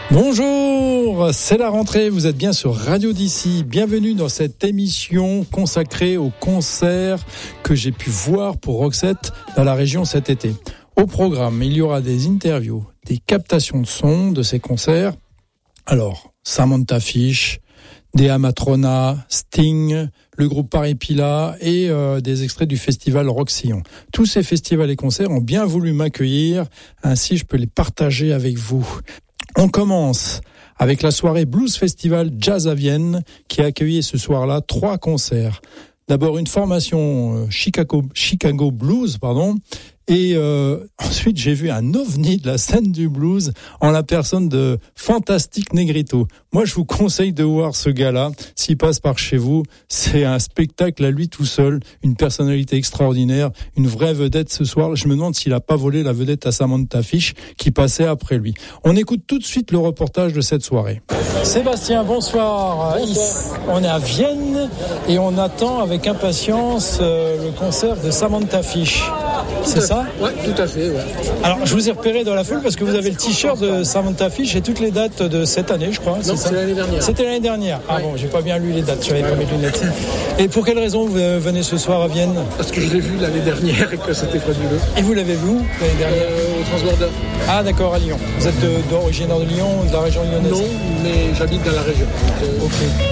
Bonjour, c'est la rentrée, vous êtes bien sur Radio d'ici. Bienvenue dans cette émission consacrée aux concerts que j'ai pu voir pour Roxette dans la région cet été. Au programme, il y aura des interviews, des captations de sons de ces concerts. Alors, Samantha Fish, Dea Matrona, Sting, le groupe Paris Pila et des extraits du festival Rock-Sillon. Tous ces festivals et concerts ont bien voulu m'accueillir, ainsi je peux les partager avec vous. On commence avec la soirée Blues Festival Jazz à Vienne qui a accueilli ce soir-là 3 concerts. D'abord une formation Chicago Blues, et ensuite j'ai vu un ovni de la scène du blues en la personne de Fantastic Negrito. Moi je vous conseille de voir ce gars-là, s'il passe par chez vous, c'est un spectacle à lui tout seul, une personnalité extraordinaire, une vraie vedette ce soir. Je me demande s'il a pas volé la vedette à Samantha Fish qui passait après lui. On écoute tout de suite le reportage de cette soirée. Sébastien, bonsoir. On est à Vienne et on attend avec impatience le concert de Samantha Fish. C'est ça ? Oui, tout à fait. Ouais. Alors, je vous ai repéré dans la foule parce que vous avez le t-shirt de Samantha Fish et toutes les dates de cette année, je crois. Non, c'est l'année dernière. C'était l'année dernière. Ah bon, j'ai pas bien lu les dates, j'avais pas mes lunettes. Et pour quelle raison vous venez ce soir à Vienne ? Parce que je l'ai vu l'année dernière et que c'était fabuleux. Et vous l'avez vu où l'année dernière ? Au Transborder. Ah d'accord, à Lyon. Vous êtes originaire de Lyon, de la région lyonnaise ? Non, mais j'habite dans la région. Ok.